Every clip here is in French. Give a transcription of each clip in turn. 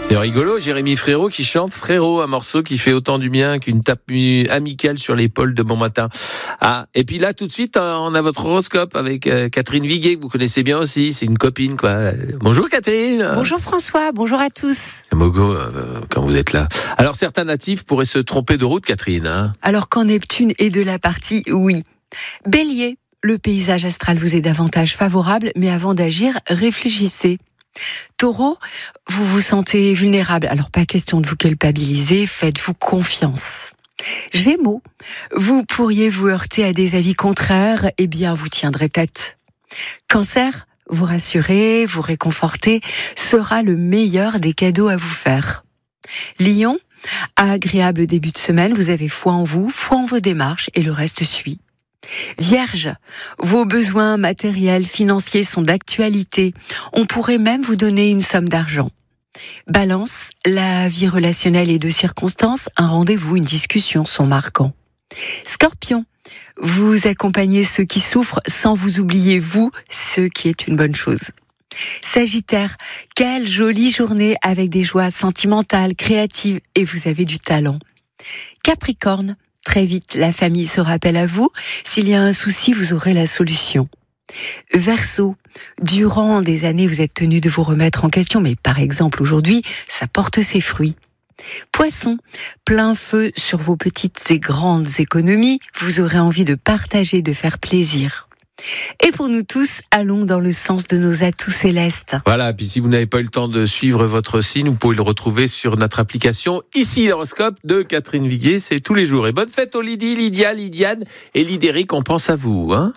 C'est rigolo, Jérémy Frérot qui chante Frérot, un morceau qui fait autant du bien qu'une tape amicale sur l'épaule de bon matin. Ah, et puis là, tout de suite, on a votre horoscope avec Catherine Viguet, que vous connaissez bien aussi, c'est une copine, quoi. Bonjour Catherine. Bonjour François, bonjour à tous. C'est Mogo, quand vous êtes là. Alors, certains natifs pourraient se tromper de route, Catherine. Hein. Alors, quand Neptune est de la partie, oui. Bélier, le paysage astral vous est davantage favorable, mais avant d'agir, réfléchissez. Taureau, vous vous sentez vulnérable, alors pas question de vous culpabiliser, faites-vous confiance. Gémeaux, vous pourriez vous heurter à des avis contraires, eh bien vous tiendrez tête. Cancer, vous rassurer, vous réconforter sera le meilleur des cadeaux à vous faire. Lion, agréable début de semaine, vous avez foi en vous, foi en vos démarches et le reste suit. Vierge, vos besoins matériels, financiers sont d'actualité. On pourrait même vous donner une somme d'argent. Balance, la vie relationnelle et de circonstances, un rendez-vous, une discussion sont marquants. Scorpion, vous accompagnez ceux qui souffrent sans vous oublier vous, ce qui est une bonne chose. Sagittaire, quelle jolie journée avec des joies sentimentales, créatives et vous avez du talent. Capricorne, très vite, la famille se rappelle à vous. S'il y a un souci, vous aurez la solution. Verseau, durant des années, vous êtes tenu de vous remettre en question, mais par exemple aujourd'hui, ça porte ses fruits. Poisson, plein feu sur vos petites et grandes économies, vous aurez envie de partager, de faire plaisir. Et pour nous tous, allons dans le sens de nos atouts célestes. Voilà, puis si vous n'avez pas eu le temps de suivre votre signe, vous pouvez le retrouver sur notre application. Ici, l'horoscope de Catherine Viguet, c'est tous les jours. Et bonne fête aux Lydie, Lydia, Lydiane et Lydéric, on pense à vous. Hein.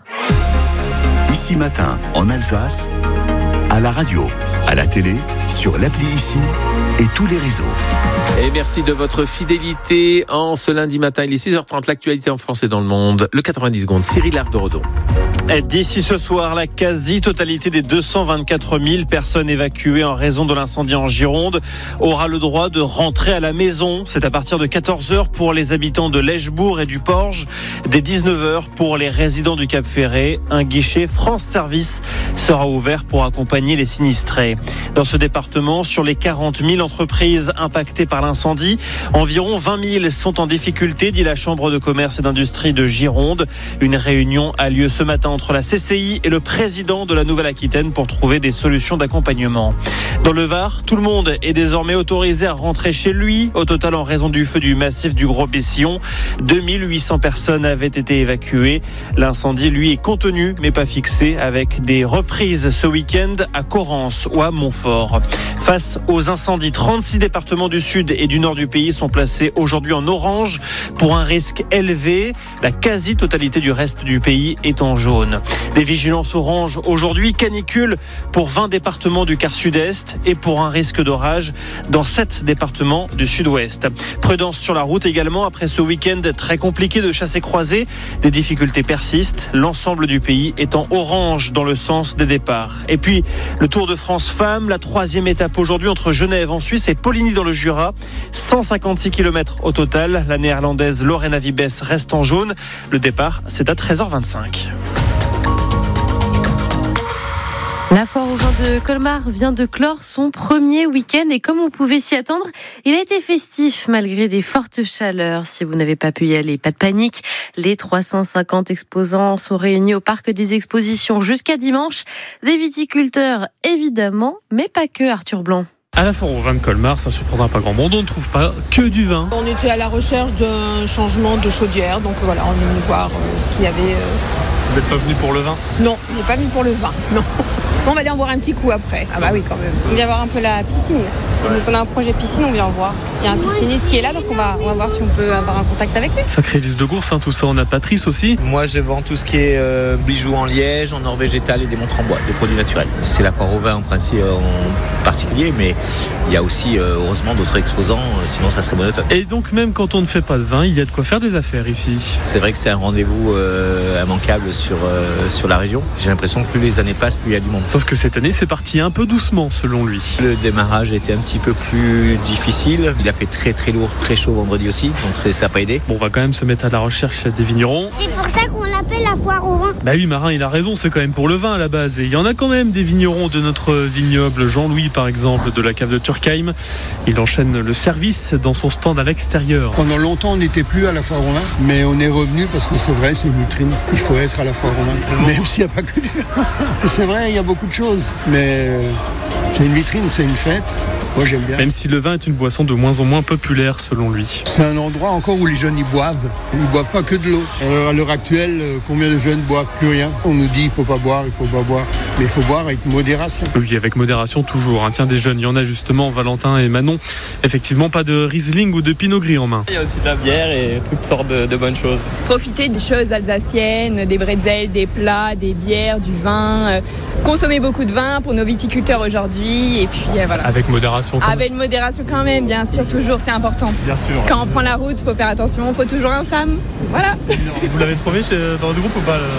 Ici Matin, en Alsace, à la radio, à la télé, sur l'appli Ici et tous les réseaux. Et merci de votre fidélité en ce lundi matin. Il est 6h30, l'actualité en France et dans le monde. Le 90 secondes, Cyril Ardorodon. D'ici ce soir, la quasi-totalité des 224 000 personnes évacuées en raison de l'incendie en Gironde aura le droit de rentrer à la maison. C'est à partir de 14h pour les habitants de l'Eschbourg et du Porge, dès 19h pour les résidents du Cap-Ferré. Un guichet France Service sera ouvert pour accompagner les sinistrés. Dans ce département, sur les 40 000 entreprises impactées par l'incendie, environ 20 000 sont en difficulté, dit la Chambre de commerce et d'industrie de Gironde. Une réunion a lieu ce matin entre la CCI et le président de la Nouvelle-Aquitaine pour trouver des solutions d'accompagnement. Dans le Var, tout le monde est désormais autorisé à rentrer chez lui. Au total, en raison du feu du massif du Gros-Bessillon, 2800 personnes avaient été évacuées. L'incendie, lui, est contenu, mais pas fixé, avec des reprises ce week-end à Correns ou à Montfort. Face aux incendies, 36 départements du sud et du nord du pays sont placés aujourd'hui en orange pour un risque élevé. La quasi-totalité du reste du pays est en jaune. Des vigilances orange aujourd'hui, canicule pour 20 départements du quart sud-est et pour un risque d'orage dans 7 départements du sud-ouest. Prudence sur la route également après ce week-end très compliqué de chassé-croisé. Des difficultés persistent. L'ensemble du pays est en orange dans le sens des départs. Et puis, le Tour de France Femmes, la 3e étape aujourd'hui entre Genève en Suisse et Poligny dans le Jura. 156 km au total. La néerlandaise Lorena Wiebes reste en jaune. Le départ, c'est à 13h25. La foire au vin de Colmar vient de clore son premier week-end et comme on pouvait s'y attendre, il a été festif malgré des fortes chaleurs. Si vous n'avez pas pu y aller, pas de panique. Les 350 exposants sont réunis au parc des expositions jusqu'à dimanche. Des viticulteurs évidemment, mais pas que, Arthur Blanc. À la foire au vin de Colmar, ça ne surprendra pas grand monde, on ne trouve pas que du vin. On était à la recherche d'un changement de chaudière, donc voilà, on est venu voir ce qu'il y avait. Vous n'êtes pas venu pour le vin ? Non, on n'est pas venu pour le vin, non. On va aller en voir un petit coup après. Ah bah oui, quand même. On vient voir un peu la piscine. Ouais. Donc on a un projet piscine, on vient en voir. Il y a un pisciniste qui est là, donc on va voir si on peut avoir un contact avec lui. Sacrée liste de courses, tout ça. On a Patrice aussi. Moi, je vends tout ce qui est bijoux en liège, en or végétal et des montres en bois, des produits naturels. C'est la foire au vin en principe en particulier, mais il y a aussi heureusement d'autres exposants, sinon ça serait monotone. Et donc même quand on ne fait pas de vin, il y a de quoi faire des affaires ici. C'est vrai que c'est un rendez-vous immanquable sur la région. J'ai l'impression que plus les années passent, plus il y a du monde. Sauf que cette année, c'est parti un peu doucement selon lui. Le démarrage était un petit peu plus difficile. Il a fait très très lourd, très chaud vendredi aussi, donc ça n'a pas aidé. Bon, on va quand même se mettre à la recherche des vignerons. C'est pour ça qu'on l'appelle la foire au vin. Bah oui, Marin, il a raison, c'est quand même pour le vin à la base. Et il y en a quand même des vignerons de notre vignoble. Jean-Louis, par exemple, de la cave de Turkheim. Il enchaîne le service dans son stand à l'extérieur. Pendant longtemps, on n'était plus à la foire au vin, mais on est revenu parce que c'est vrai, c'est une vitrine. Il faut être à la foire au vin, même s'il n'y a pas que du vin. C'est vrai, il y a beaucoup de choses, mais c'est une vitrine, c'est une fête. Moi, j'aime bien. Même si le vin est une boisson de moins en moins populaire, selon lui. C'est un endroit encore où les jeunes y boivent. Ils ne boivent pas que de l'eau. À l'heure actuelle, combien de jeunes boivent plus rien? On nous dit il ne faut pas boire, il ne faut pas boire. Mais il faut boire avec modération. Oui, avec modération toujours. Tiens, des jeunes, il y en a justement, Valentin et Manon. Effectivement, pas de Riesling ou de Pinot Gris en main. Il y a aussi de la bière et toutes sortes de bonnes choses. Profiter des choses alsaciennes, des bretzels, des plats, des bières, du vin. Consommer beaucoup de vin pour nos viticulteurs aujourd'hui. Et puis voilà. Avec modération. Avec modération quand même, bien sûr, toujours, c'est important. Bien sûr. Quand on prend la route, il faut faire attention, il faut toujours un SAM. Voilà. Vous l'avez trouvé dans le groupe ou pas